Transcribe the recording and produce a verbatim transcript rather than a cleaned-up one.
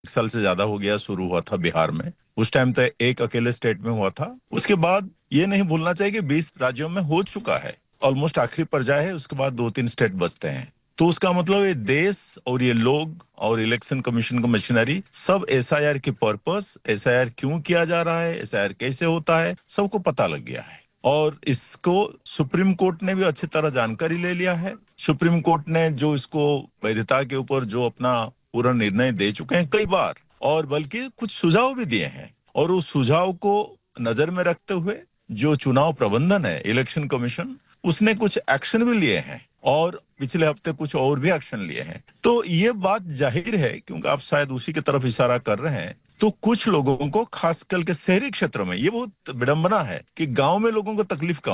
साल से ज्यादा हो गया शुरू हुआ था बिहार में। उस टाइम तक एक अकेले स्टेट में हुआ था। उसके बाद ये नहीं भूलना चाहिए कि बीस राज्यों में हो चुका है। ऑलमोस्ट आखिरी पर्याय है, उसके बाद दो तीन स्टेट बचते हैं। तो उसका मतलब ये देश और ये लोग और इलेक्शन कमीशन का मशीनरी सब एसआईआर की पर्पस, एसआईआर क्यों किया जा रहा है, एसआईआर कैसे होता है, सबको पता लग गया है। और इसको सुप्रीम कोर्ट ने भी अच्छी तरह जानकारी ले लिया है। सुप्रीम कोर्ट ने जो इसको वैधता के ऊपर जो अपना पूरा निर्णय दे चुके हैं कई बार, और बल्कि कुछ सुझाव भी दिए हैं। और उस सुझाव को नजर में रखते हुए जो चुनाव प्रबंधन है, इलेक्शन कमीशन, उसने कुछ एक्शन भी लिए हैं और पिछले हफ्ते कुछ और भी एक्शन लिए हैं। तो ये बात जाहिर है, क्योंकि आप शायद उसी की तरफ इशारा कर रहे हैं, तो कुछ लोगों को खास करके शहरी क्षेत्र में ये बहुत विडंबना है कि गांव में लोगों को तकलीफ कम